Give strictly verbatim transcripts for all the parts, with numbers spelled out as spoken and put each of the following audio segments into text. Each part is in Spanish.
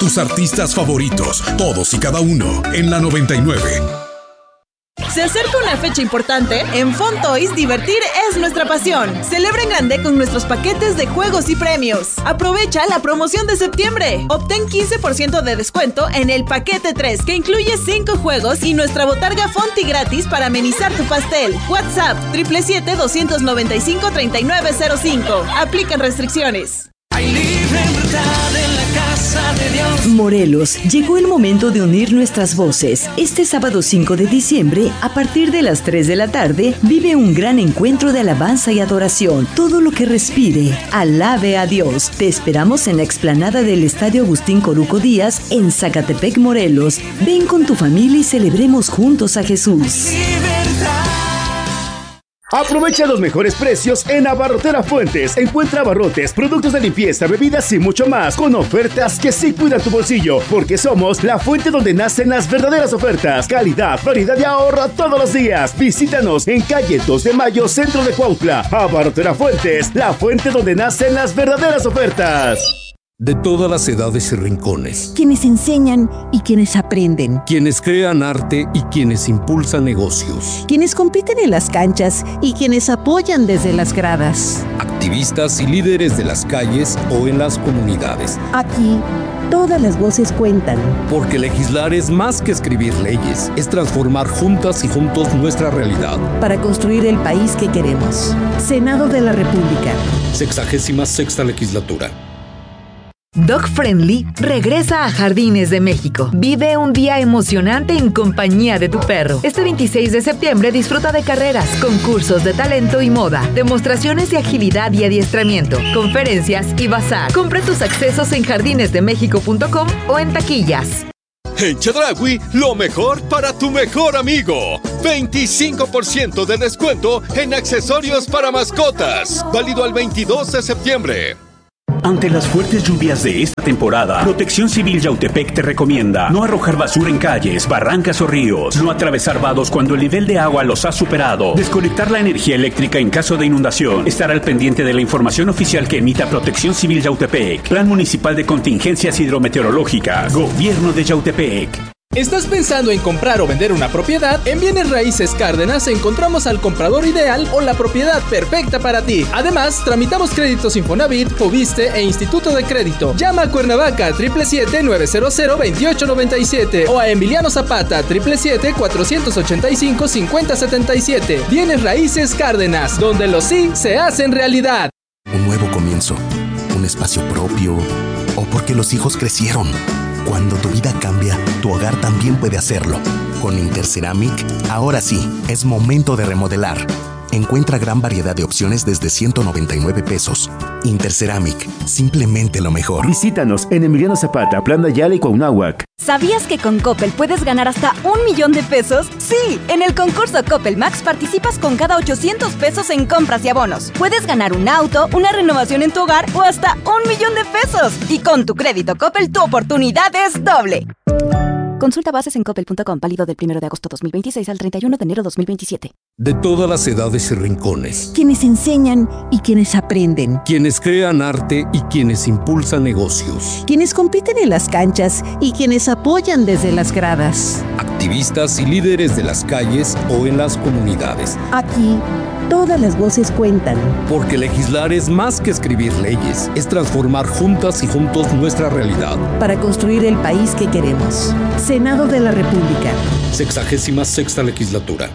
tus artistas favoritos, todos y cada uno, en la noventa y nueve. Se acerca una fecha importante. En Fun Toys, divertir es nuestra pasión. Celebra en grande con nuestros paquetes de juegos y premios. Aprovecha la promoción de septiembre. Obtén quince por ciento de descuento en el paquete tres, que incluye cinco juegos y nuestra botarga Fonti gratis para amenizar tu pastel. WhatsApp siete siete siete, dos nueve cinco, tres nueve cero cinco. Aplican restricciones. Hay libertad en la casa de Dios. Morelos, llegó el momento de unir nuestras voces. Este sábado cinco de diciembre, a partir de las tres de la tarde, vive un gran encuentro de alabanza y adoración. Todo lo que respire, alabe a Dios. Te esperamos en la explanada del Estadio Agustín Coruco Díaz, en Zacatepec, Morelos. Ven con tu familia y celebremos juntos a Jesús. Aprovecha los mejores precios en Abarrotera Fuentes. Encuentra abarrotes, productos de limpieza, bebidas y mucho más, con ofertas que sí cuidan tu bolsillo, porque somos la fuente donde nacen las verdaderas ofertas. Calidad, variedad y ahorro todos los días. Visítanos en calle dos de mayo, centro de Cuautla. Abarrotera Fuentes, la fuente donde nacen las verdaderas ofertas. De todas las edades y rincones. Quienes enseñan y quienes aprenden. Quienes crean arte y quienes impulsan negocios. Quienes compiten en las canchas y quienes apoyan desde las gradas. Activistas y líderes de las calles o en las comunidades. Aquí, todas las voces cuentan. Porque legislar es más que escribir leyes, es transformar juntas y juntos nuestra realidad. Para construir el país que queremos. Senado de la República. Sexagésima sexta legislatura. Dog Friendly regresa a Jardines de México. Vive un día emocionante en compañía de tu perro. Este veintiséis de septiembre disfruta de carreras, concursos de talento y moda, demostraciones de agilidad y adiestramiento, conferencias y bazar. Compra tus accesos en jardines de méxico punto com o en taquillas. En Chedraui, lo mejor para tu mejor amigo. veinticinco por ciento de descuento en accesorios para mascotas. Válido al veintidós de septiembre. Ante las fuertes lluvias de esta temporada, Protección Civil Yautepec te recomienda no arrojar basura en calles, barrancas o ríos, no atravesar vados cuando el nivel de agua los ha superado, desconectar la energía eléctrica en caso de inundación, estar al pendiente de la información oficial que emita Protección Civil Yautepec, Plan Municipal de Contingencias Hidrometeorológicas, Gobierno de Yautepec. ¿Estás pensando en comprar o vender una propiedad? En Bienes Raíces Cárdenas encontramos al comprador ideal o la propiedad perfecta para ti. Además, tramitamos créditos Infonavit, Fobiste e Instituto de Crédito. Llama a Cuernavaca siete siete siete, nueve cero cero, dos ocho nueve siete o a Emiliano Zapata siete siete siete, cuatro ocho cinco, cinco cero siete siete. Bienes Raíces Cárdenas, donde los sí se hacen realidad. Un nuevo comienzo, un espacio propio o porque los hijos crecieron. Cuando tu vida cambia, tu hogar también puede hacerlo. Con Interceramic, ahora sí, es momento de remodelar. Encuentra gran variedad de opciones desde ciento noventa y nueve pesos. Interceramic, simplemente lo mejor. Visítanos en Emiliano Zapata, Plan Dayala y Cuauhnáhuac. ¿Sabías que con Coppel puedes ganar hasta un millón de pesos? Sí, en el concurso Coppel Max participas con cada ochocientos pesos en compras y abonos. Puedes ganar un auto, una renovación en tu hogar o hasta un millón de pesos. Y con tu crédito Coppel, tu oportunidad es doble. Consulta bases en coppel punto com, válido del primero de agosto dos mil veintiséis al treinta y uno de enero dos mil veintisiete. De todas las edades y rincones. Quienes enseñan y quienes aprenden. Quienes crean arte y quienes impulsan negocios. Quienes compiten en las canchas y quienes apoyan desde las gradas. Activistas y líderes de las calles o en las comunidades. Aquí, todas las voces cuentan. Porque legislar es más que escribir leyes, es transformar juntas y juntos nuestra realidad. Para construir el país que queremos. Senado de la República. Sexagésima sexta legislatura.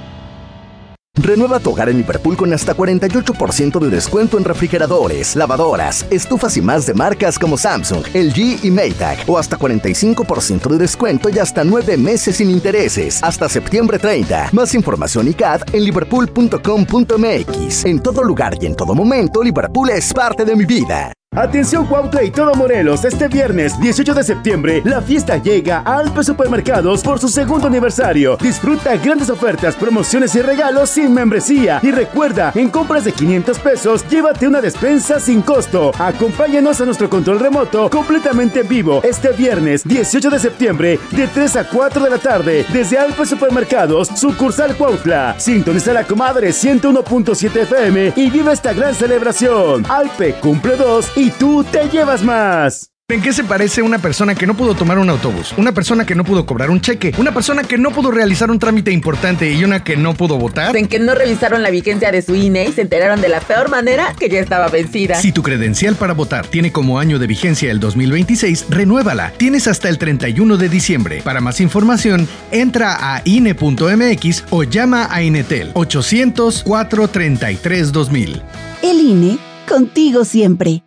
Renueva tu hogar en Liverpool con hasta cuarenta y ocho por ciento de descuento en refrigeradores, lavadoras, estufas y más de marcas como Samsung, L G y Maytag. O hasta cuarenta y cinco por ciento de descuento y hasta nueve meses sin intereses. Hasta septiembre treinta. Más información y C A D en liverpool punto com punto m x. En todo lugar y en todo momento, Liverpool es parte de mi vida. Atención Cuautla y todo Morelos, este viernes dieciocho de septiembre la fiesta llega a Alpe Supermercados por su segundo aniversario. Disfruta grandes ofertas, promociones y regalos sin membresía. Y recuerda, en compras de quinientos pesos, llévate una despensa sin costo. Acompáñanos a nuestro control remoto completamente en vivo este viernes dieciocho de septiembre de tres a cuatro de la tarde desde Alpe Supermercados, sucursal Cuautla. Sintoniza la comadre ciento uno punto siete F M y vive esta gran celebración. Alpe cumple dos y tú te llevas más. ¿En qué se parece una persona que no pudo tomar un autobús? Una persona que no pudo cobrar un cheque, una persona que no pudo realizar un trámite importante y una que no pudo votar. En que no revisaron la vigencia de su I N E y se enteraron de la peor manera que ya estaba vencida. Si tu credencial para votar tiene como año de vigencia el dos mil veintiséis, renuévala. Tienes hasta el treinta y uno de diciembre. Para más información, entra a I N E punto M X o llama a Inetel ochocientos, cuatrocientos treinta y tres, dos mil. El I N E, contigo siempre.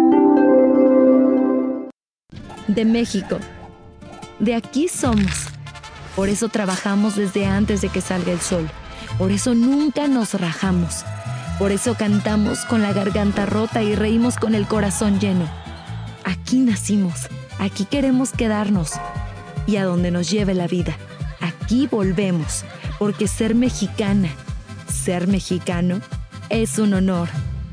De México. De aquí somos. Por eso trabajamos desde antes de que salga el sol. Por eso nunca nos rajamos. Por eso cantamos con la garganta rota y reímos con el corazón lleno. Aquí nacimos. Aquí queremos quedarnos. Y a donde nos lleve la vida. Aquí volvemos. Porque ser mexicana, ser mexicano, es un honor.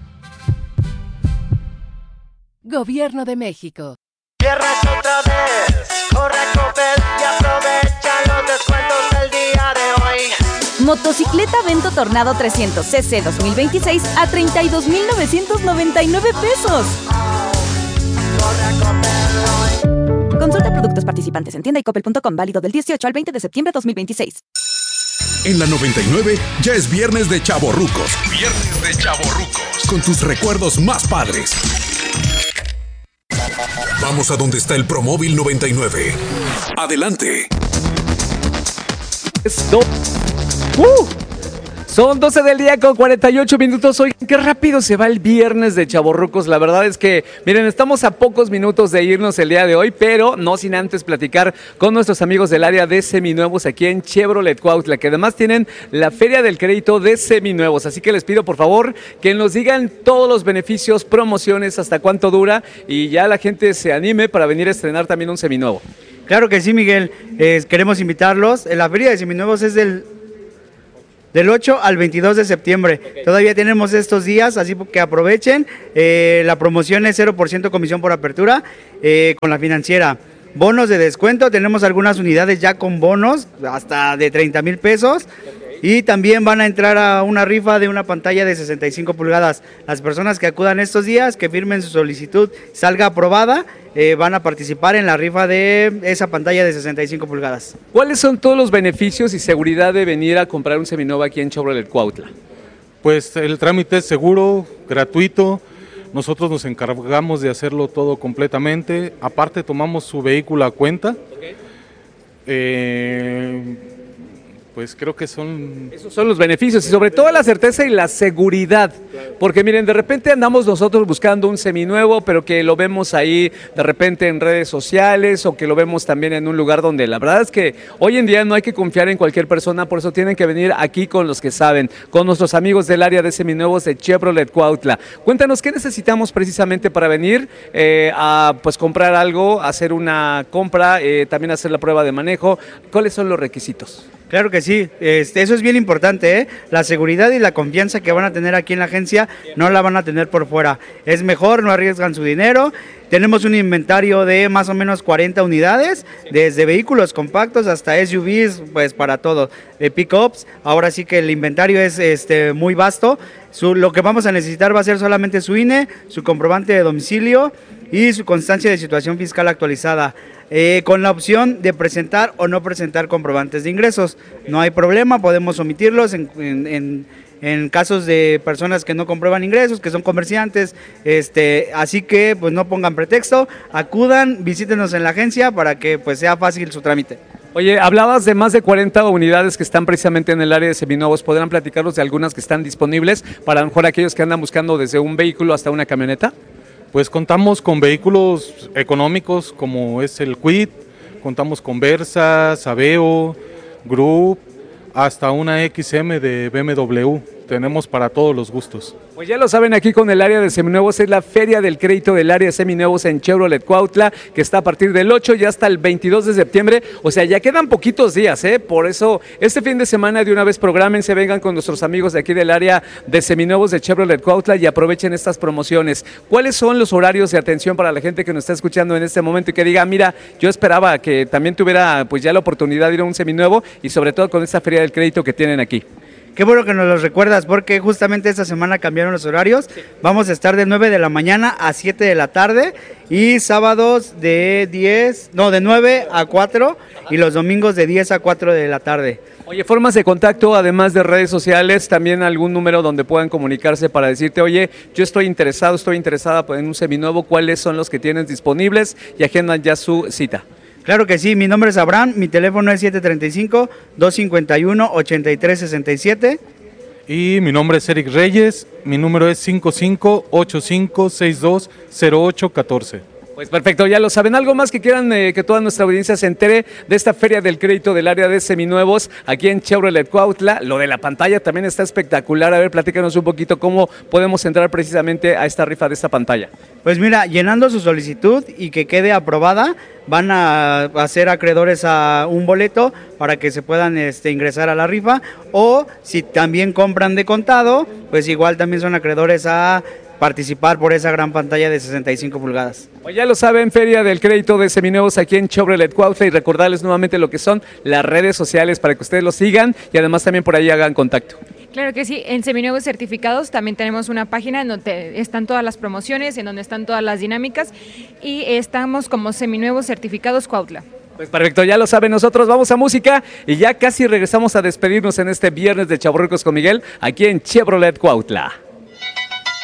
Gobierno de México. Viernes otra vez, corre a Coppel y aprovecha los descuentos del día de hoy. Motocicleta Vento Tornado trescientos C C dos mil veintiséis a treinta y dos mil novecientos noventa y nueve pesos. Consulta productos participantes en tienda y coppel punto com, válido del dieciocho al veinte de septiembre de dos mil veintiséis. En la noventa y nueve ya es viernes de chavorrucos. Viernes de chavorrucos. Con tus recuerdos más padres. Vamos a donde está el Promóvil noventa y nueve. Adelante. Esto. Uh, son doce del día con cuarenta y ocho minutos. Oigan, qué rápido se va el viernes de chavorrucos. La verdad es que, miren, estamos a pocos minutos de irnos el día de hoy, pero no sin antes platicar con nuestros amigos del área de seminuevos aquí en Chevrolet Cuautla, que además tienen la Feria del Crédito de Seminuevos. Así que les pido, por favor, que nos digan todos los beneficios, promociones, hasta cuánto dura, y ya la gente se anime para venir a estrenar también un seminuevo. Claro que sí, Miguel. Eh, queremos invitarlos. La Feria de Seminuevos es del... Del ocho al veintidós de septiembre. Okay. Todavía tenemos estos días, así que aprovechen. Eh, la promoción es cero por ciento comisión por apertura eh, con la financiera. Bonos de descuento, tenemos algunas unidades ya con bonos hasta de treinta mil pesos. Y también van a entrar a una rifa de una pantalla de sesenta y cinco pulgadas. Las personas que acudan estos días, que firmen su solicitud, salga aprobada, eh, van a participar en la rifa de esa pantalla de sesenta y cinco pulgadas. ¿Cuáles son todos los beneficios y seguridad de venir a comprar un seminuevo aquí en Chevrolet Cuautla? Pues el trámite es seguro, gratuito. Nosotros nos encargamos de hacerlo todo completamente. Aparte, tomamos su vehículo a cuenta. Okay. Eh... Pues creo que son... Esos son los beneficios y sobre todo la certeza y la seguridad, porque miren, de repente andamos nosotros buscando un seminuevo, pero que lo vemos ahí de repente en redes sociales o que lo vemos también en un lugar donde la verdad es que hoy en día no hay que confiar en cualquier persona, por eso tienen que venir aquí con los que saben, con nuestros amigos del área de seminuevos de Chevrolet Cuautla. Cuéntanos, ¿qué necesitamos precisamente para venir eh, a pues comprar algo, hacer una compra, eh, también hacer la prueba de manejo? ¿Cuáles son los requisitos? Claro que sí, este, eso es bien importante, ¿eh? La seguridad y la confianza que van a tener aquí en la agencia no la van a tener por fuera. Es mejor, no arriesgan su dinero. Tenemos un inventario de más o menos cuarenta unidades, desde vehículos compactos hasta S U Vs, pues para todo, de pick-ups. Ahora sí que el inventario es este, muy vasto. Su, lo que vamos a necesitar va a ser solamente su I N E, su comprobante de domicilio y su constancia de situación fiscal actualizada. Eh, con la opción de presentar o no presentar comprobantes de ingresos. No hay problema, podemos omitirlos en, en, en, en casos de personas que no comprueban ingresos, que son comerciantes, este, así que pues no pongan pretexto, acudan, visítenos en la agencia para que pues sea fácil su trámite. Oye, hablabas de más de cuarenta unidades que están precisamente en el área de seminuevos. ¿Podrán platicarnos de algunas que están disponibles para a lo mejor aquellos que andan buscando desde un vehículo hasta una camioneta? Pues contamos con vehículos económicos como es el Kwid, contamos con Versa, Saveo, Group, hasta una X M de B M W. Tenemos para todos los gustos. Pues ya lo saben, aquí con el área de seminuevos es la Feria del Crédito del área de seminuevos en Chevrolet Cuautla, que está a partir del ocho y hasta el veintidós de septiembre, o sea, ya quedan poquitos días, ¿eh? Por eso, este fin de semana de una vez prográmense, vengan con nuestros amigos de aquí del área de seminuevos de Chevrolet Cuautla y aprovechen estas promociones. ¿Cuáles son los horarios de atención para la gente que nos está escuchando en este momento y que diga, mira, yo esperaba que también tuviera pues ya la oportunidad de ir a un seminuevo y sobre todo con esta Feria del Crédito que tienen aquí? Qué bueno que nos los recuerdas, porque justamente esta semana cambiaron los horarios. Vamos a estar de nueve de la mañana a siete de la tarde y sábados de diez, no, de nueve a cuatro y los domingos de diez a cuatro de la tarde. Oye, formas de contacto, además de redes sociales, también algún número donde puedan comunicarse para decirte, oye, yo estoy interesado, estoy interesada en un seminuevo, ¿cuáles son los que tienes disponibles? Y agendan ya su cita. Claro que sí, mi nombre es Abraham, mi teléfono es siete tres cinco, dos cinco uno, ocho tres seis siete. Y mi nombre es Eric Reyes, mi número es cinco cinco ocho cinco seis dos cero ocho uno cuatro. Pues perfecto, ya lo saben. ¿Algo más que quieran eh, que toda nuestra audiencia se entere de esta Feria del Crédito del área de seminuevos aquí en Chevrolet Cuautla? Lo de la pantalla también está espectacular. A ver, platícanos un poquito cómo podemos entrar precisamente a esta rifa de esta pantalla. Pues mira, llenando su solicitud y que quede aprobada, van a, a ser acreedores a un boleto para que se puedan este, ingresar a la rifa, o si también compran de contado, pues igual también son acreedores a participar por esa gran pantalla de sesenta y cinco pulgadas. Pues ya lo saben, Feria del Crédito de Seminuevos aquí en Chevrolet Cuautla, y recordarles nuevamente lo que son las redes sociales para que ustedes los sigan y además también por ahí hagan contacto. Claro que sí, en Seminuevos Certificados también tenemos una página en donde están todas las promociones, en donde están todas las dinámicas, y estamos como Seminuevos Certificados Cuautla. Pues perfecto, ya lo saben, nosotros vamos a música y ya casi regresamos a despedirnos en este viernes de Chavorrucos con Miguel aquí en Chevrolet Cuautla.